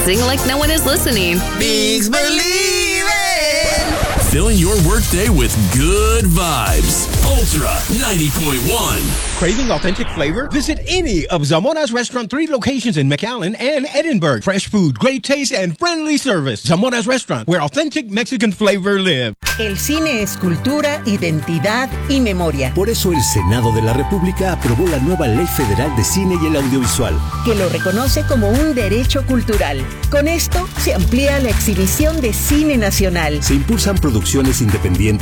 sing like no one is listening. Bigs Believe It! Filling your workday with good vibes. Ultra 90.1. Craving authentic flavor? Visit any of Zamona's Restaurant 3 locations in McAllen and Edinburgh. Fresh food, great taste, and friendly service. Zamona's Restaurant, where authentic Mexican flavor live. El cine es cultura, identidad y memoria. Por eso el Senado de la República aprobó la nueva Ley Federal de Cine y el Audiovisual, que lo reconoce como un derecho cultural. Con esto se amplía la exhibición de cine nacional. Se impulsan producciones independientes